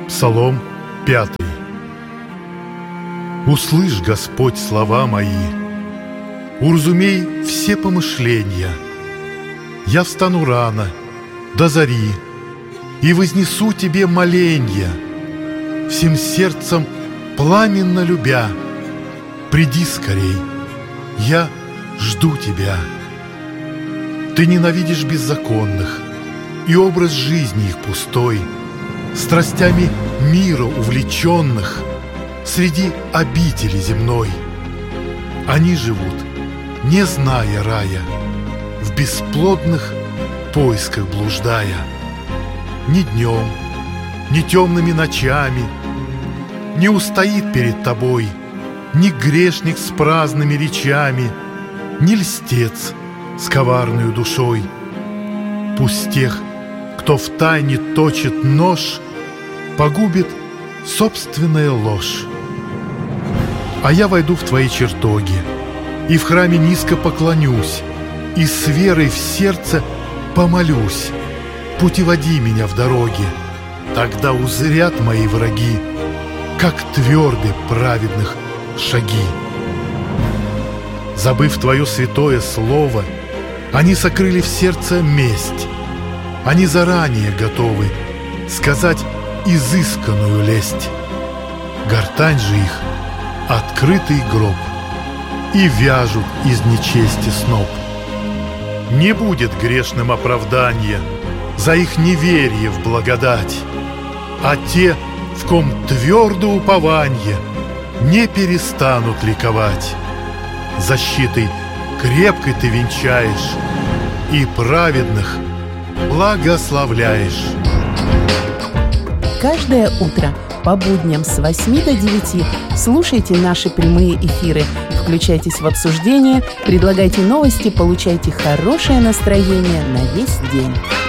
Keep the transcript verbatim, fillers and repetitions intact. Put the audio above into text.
Псалом пятый. Услышь, Господь, слова мои, уразумей все помышления. Я встану рано, до зари, и вознесу Тебе моленья, всем сердцем пламенно любя. Приди скорей, я жду Тебя. Ты ненавидишь беззаконных, и образ жизни их пустой, страстями мира увлеченных среди обители земной. Они живут, не зная рая, в бесплодных поисках блуждая. Ни днем, ни темными ночами не устоит перед тобой ни грешник с праздными речами, ни льстец с коварною душой. Пусть тех, кто втайне точит нож, погубит собственная ложь. А я войду в твои чертоги, и в храме низко поклонюсь, и с верой в сердце помолюсь. Путеводи меня в дороге, тогда узрят мои враги, как тверды праведных шаги. Забыв твое святое слово, они сокрыли в сердце месть. Они заранее готовы сказать изысканную лесть. Гортань же их — открытый гроб, и вяжут из нечести сноп. Не будет грешным оправдания за их неверие в благодать, а те, в ком твердо упование, не перестанут ликовать. Защитой крепкой ты венчаешь и праведных благословляешь. Каждое утро по будням с восьми до девяти слушайте наши прямые эфиры, включайтесь в обсуждение, предлагайте новости, получайте хорошее настроение на весь день.